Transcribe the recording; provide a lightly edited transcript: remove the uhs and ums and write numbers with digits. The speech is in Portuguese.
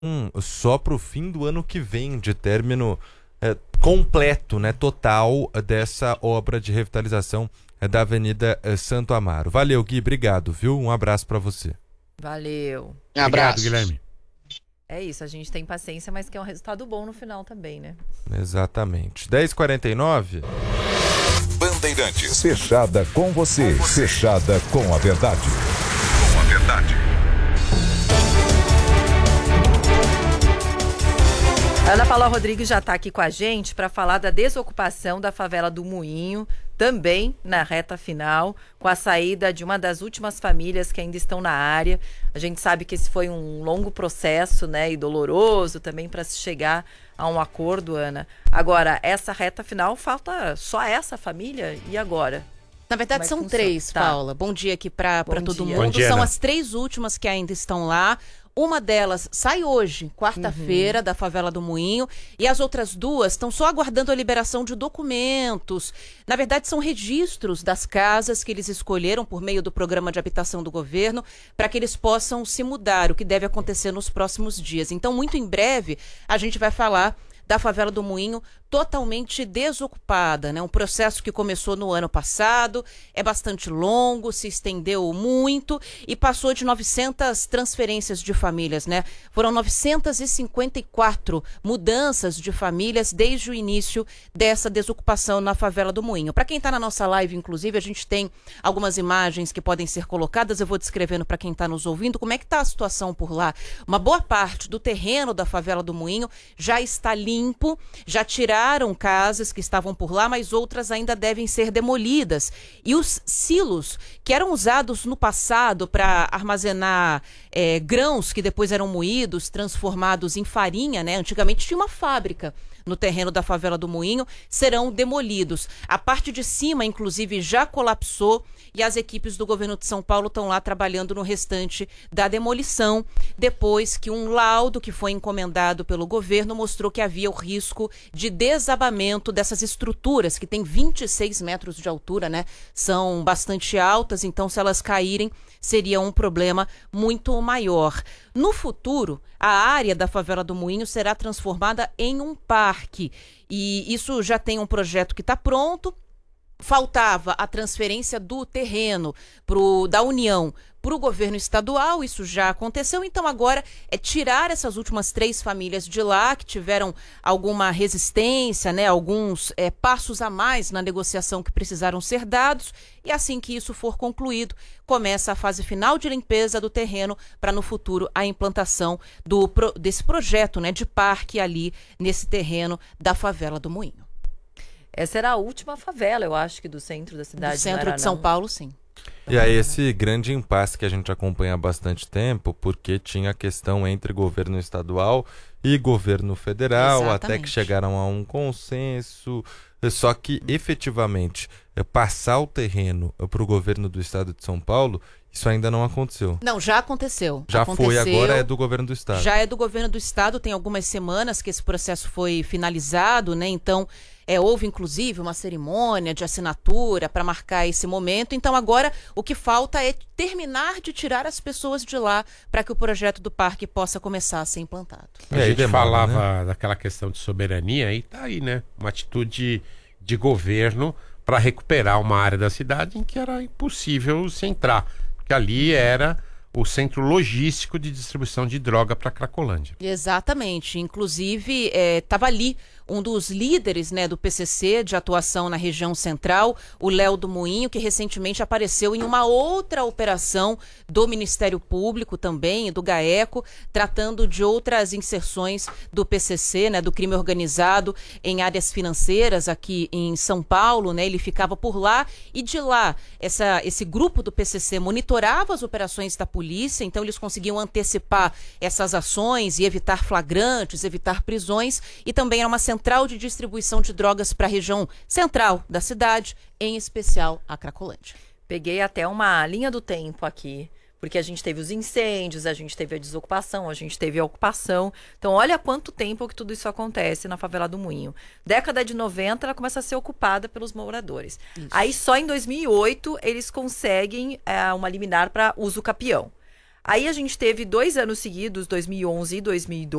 só para o fim do ano que vem, de término completo, né, total dessa obra de revitalização da Avenida Santo Amaro. Valeu, Gui, obrigado, viu? Um abraço para você. Valeu. Um abraço. Obrigado, Guilherme. É isso, a gente tem paciência, mas quer um resultado bom no final também, né? Exatamente. 10h49. Bandeirantes. Fechada com você. Fechada com a verdade. Com a verdade. Ana Paula Rodrigues já está aqui com a gente para falar da desocupação da favela do Moinho, também na reta final, com a saída de uma das últimas famílias que ainda estão na área. A gente sabe que esse foi um longo processo, né, e doloroso também para se chegar a um acordo, Ana. Agora, essa reta final, falta só essa família? E agora? Na verdade, são três, Paula. Bom dia aqui para todo mundo. Bom dia, são Ana. as três últimas que ainda estão lá. Uma delas sai hoje, quarta-feira, da favela do Moinho, e as outras duas estão só aguardando a liberação de documentos. Na verdade, são registros das casas que eles escolheram por meio do programa de habitação do governo para que eles possam se mudar, o que deve acontecer nos próximos dias. Então, muito em breve, a gente vai falar da favela do Moinho totalmente desocupada, né? Um processo que começou no ano passado, é bastante longo, se estendeu muito e passou de 900 transferências de famílias, né? Foram 954 mudanças de famílias desde o início dessa desocupação na favela do Moinho. Para quem está na nossa live, inclusive, a gente tem algumas imagens que podem ser colocadas, eu vou descrevendo para quem está nos ouvindo como é que está a situação por lá. Uma boa parte do terreno da favela do Moinho já está limpo, já tiraram casas que estavam por lá, mas outras ainda devem ser demolidas. E os silos que eram usados no passado para armazenar grãos que depois eram moídos, transformados em farinha, né? Antigamente tinha uma fábrica no terreno da favela do Moinho, serão demolidos. A parte de cima, inclusive, já colapsou e as equipes do governo de São Paulo estão lá trabalhando no restante da demolição, depois que um laudo que foi encomendado pelo governo mostrou que havia o risco de desabamento dessas estruturas, que tem 26 metros de altura, né? São bastante altas, então se elas caírem, seria um problema muito maior. No futuro, a área da favela do Moinho será transformada em um parque. E isso já tem um projeto que está pronto. Faltava a transferência do terreno da União para o governo estadual, isso já aconteceu, então agora é tirar essas últimas 3 famílias de lá, que tiveram alguma resistência, né, alguns passos a mais na negociação que precisaram ser dados, e assim que isso for concluído, começa a fase final de limpeza do terreno para no futuro a implantação desse projeto, né, de parque ali nesse terreno da favela do Moinho. Essa era a última favela, eu acho, que do centro da cidade. Do centro de São Paulo, sim. E aí esse grande impasse que a gente acompanha há bastante tempo, porque tinha a questão entre governo estadual e governo federal, Exatamente. Até que chegaram a um consenso, só que efetivamente passar o terreno para o governo do estado de São Paulo, isso ainda não aconteceu. Não, já aconteceu. Já foi, agora é do governo do estado. Já é do governo do estado, tem algumas semanas que esse processo foi finalizado, né? Então, houve inclusive uma cerimônia de assinatura para marcar esse momento. Então, agora o que falta é terminar de tirar as pessoas de lá para que o projeto do parque possa começar a ser implantado. A gente demora, falava, né, daquela questão de soberania e tá aí, né? Uma atitude de governo para recuperar uma área da cidade em que era impossível se entrar, porque ali era o centro logístico de distribuição de droga para Cracolândia. Exatamente. Inclusive, estava ali um dos líderes, né, do PCC de atuação na região central, o Léo do Moinho, que recentemente apareceu em uma outra operação do Ministério Público também, e do GAECO, tratando de outras inserções do PCC, né, do crime organizado em áreas financeiras aqui em São Paulo, né? Ele ficava por lá e de lá esse grupo do PCC monitorava as operações da polícia, então eles conseguiam antecipar essas ações e evitar flagrantes, evitar prisões, e também era uma central de distribuição de drogas para a região central da cidade, em especial a Cracolândia. Peguei até uma linha do tempo aqui, porque a gente teve os incêndios, a gente teve a desocupação, a gente teve a ocupação. Então, olha quanto tempo que tudo isso acontece na favela do Moinho. Década de 90, ela começa a ser ocupada pelos moradores. Isso. Aí, só em 2008, eles conseguem uma liminar para uso capião. Aí a gente teve 2 anos seguidos, 2011 e 2012,